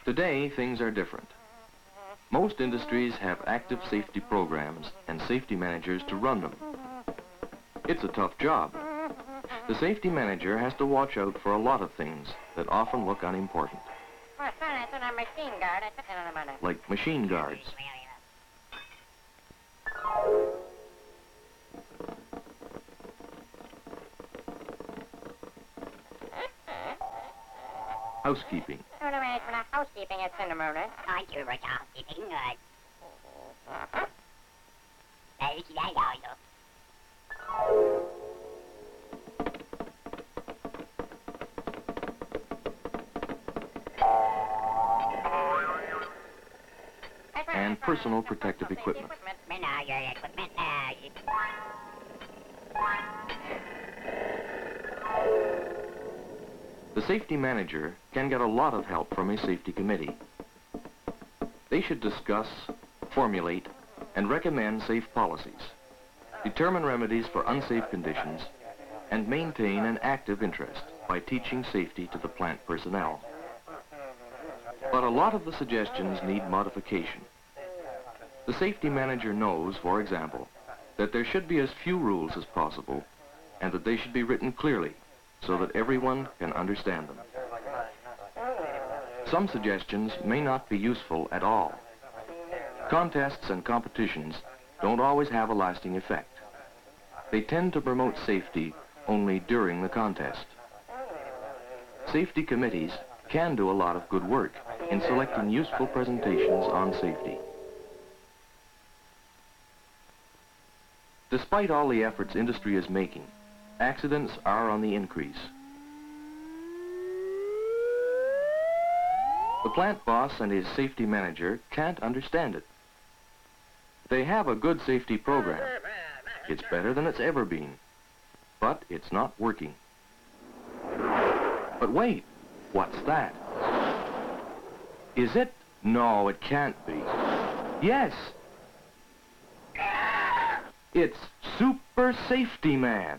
Today, things are different. Most industries have active safety programs and safety managers to run them. It's a tough job. The safety manager has to watch out for a lot of things that often look unimportant. Like machine guards. Housekeeping. Housekeeping is in the morning. Thank you for housekeeping. And personal protective equipment. The safety manager can get a lot of help from a safety committee. They should discuss, formulate, and recommend safe policies, determine remedies for unsafe conditions, and maintain an active interest by teaching safety to the plant personnel. But a lot of the suggestions need modification. The safety manager knows, for example, that there should be as few rules as possible and that they should be written clearly so that everyone can understand them. Some suggestions may not be useful at all. Contests and competitions don't always have a lasting effect. They tend to promote safety only during the contest. Safety committees can do a lot of good work in selecting useful presentations on safety. Despite all the efforts industry is making, accidents are on the increase. The plant boss and his safety manager can't understand it. They have a good safety program. It's better than it's ever been, but it's not working. But wait, what's that? Is it? No, it can't be. Yes! It's Super Safety Man.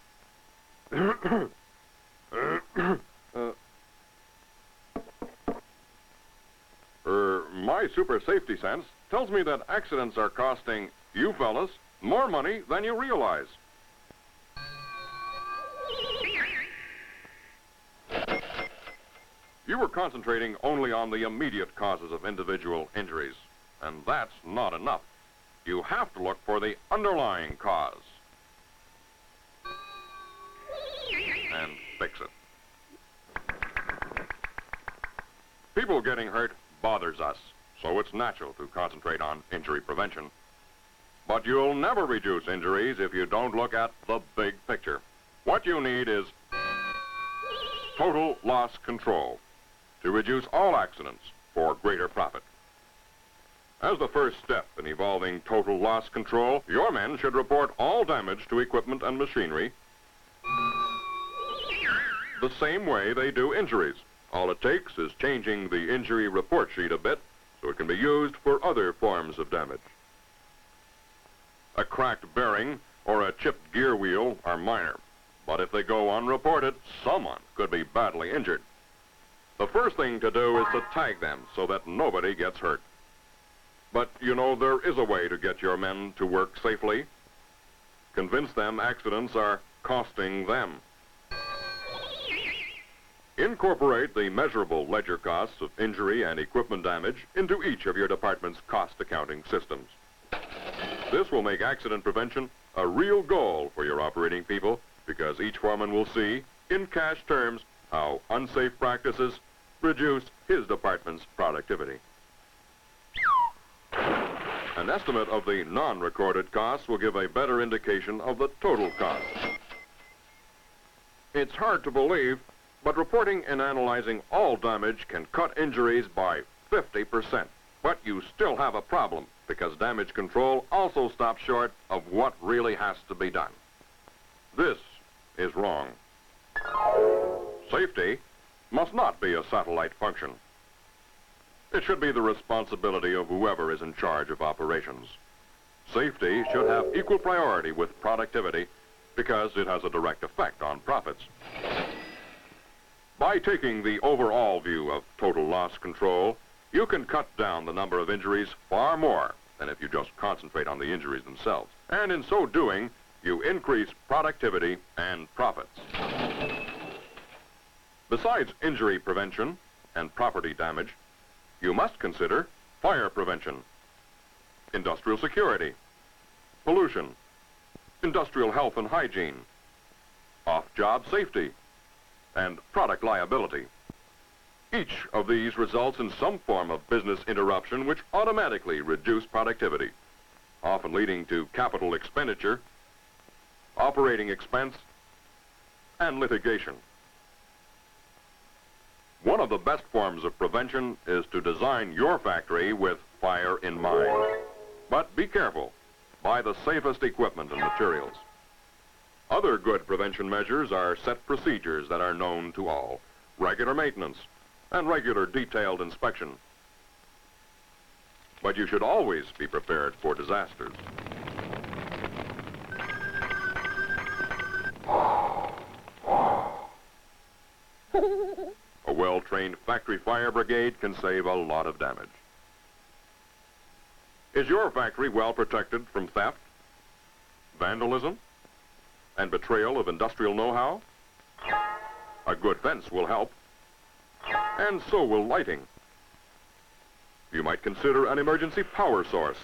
My super safety sense tells me that accidents are costing you fellas more money than you realize. You were concentrating only on the immediate causes of individual injuries, and that's not enough. You have to look for the underlying cause and fix it. People getting hurt bothers us, so it's natural to concentrate on injury prevention. But you'll never reduce injuries if you don't look at the big picture. What you need is total loss control to reduce all accidents for greater profit. As the first step in evolving total loss control, your men should report all damage to equipment and machinery the same way they do injuries. All it takes is changing the injury report sheet a bit so it can be used for other forms of damage. A cracked bearing or a chipped gear wheel are minor, but if they go unreported, someone could be badly injured. The first thing to do is to tag them so that nobody gets hurt. But, you know, there is a way to get your men to work safely. Convince them accidents are costing them. Incorporate the measurable ledger costs of injury and equipment damage into each of your department's cost accounting systems. This will make accident prevention a real goal for your operating people because each foreman will see, in cash terms, how unsafe practices reduce his department's productivity. An estimate of the non-recorded costs will give a better indication of the total cost. It's hard to believe, but reporting and analyzing all damage can cut injuries by 50%. But you still have a problem because damage control also stops short of what really has to be done. This is wrong. Safety must not be a satellite function. It should be the responsibility of whoever is in charge of operations. Safety should have equal priority with productivity because it has a direct effect on profits. By taking the overall view of total loss control, you can cut down the number of injuries far more than if you just concentrate on the injuries themselves. And in so doing, you increase productivity and profits. Besides injury prevention and property damage, you must consider fire prevention, industrial security, pollution, industrial health and hygiene, off-job safety, and product liability. Each of these results in some form of business interruption which automatically reduce productivity, often leading to capital expenditure, operating expense, and litigation. One of the best forms of prevention is to design your factory with fire in mind. But be careful. Buy the safest equipment and materials. Other good prevention measures are set procedures that are known to all, regular maintenance, and regular detailed inspection. But you should always be prepared for disasters. A well-trained factory fire brigade can save a lot of damage. Is your factory well protected from theft, vandalism, and betrayal of industrial know-how? A good fence will help, and so will lighting. You might consider an emergency power source.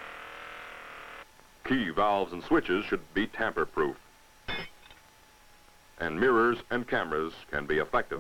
Key valves and switches should be tamper-proof, and mirrors and cameras can be effective.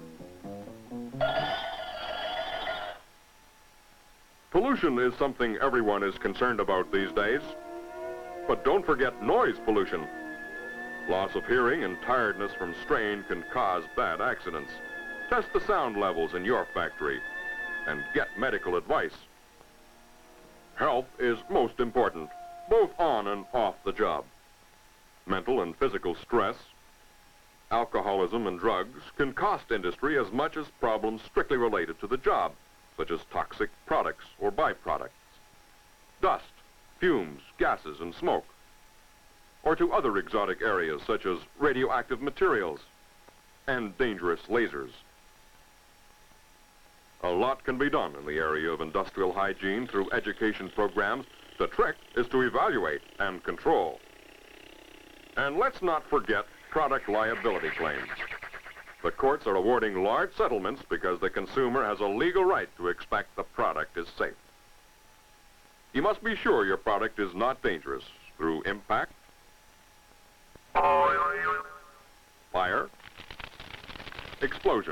Pollution is something everyone is concerned about these days. But don't forget noise pollution. Loss of hearing and tiredness from strain can cause bad accidents. Test the sound levels in your factory and get medical advice. Health is most important, both on and off the job. Mental and physical stress, alcoholism and drugs can cost industry as much as problems strictly related to the job, such as toxic products or byproducts, dust, fumes, gases, and smoke, or to other exotic areas such as radioactive materials and dangerous lasers. A lot can be done in the area of industrial hygiene through education programs. The trick is to evaluate and control. And let's not forget product liability claims. The courts are awarding large settlements because the consumer has a legal right to expect the product is safe. You must be sure your product is not dangerous through impact, fire, explosion,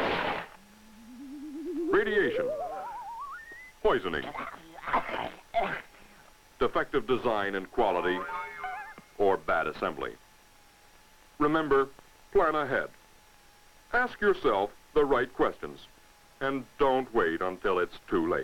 radiation, poisoning, defective design and quality, or bad assembly. Remember, plan ahead. Ask yourself the right questions, and don't wait until it's too late.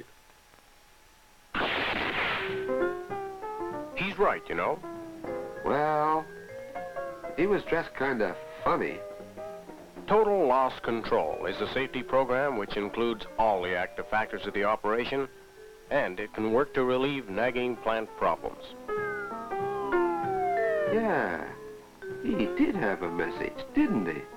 He's right, you know. Well, he was dressed kind of funny. Total Loss Control is a safety program which includes all the active factors of the operation, and it can work to relieve nagging plant problems. Yeah, he did have a message, didn't he?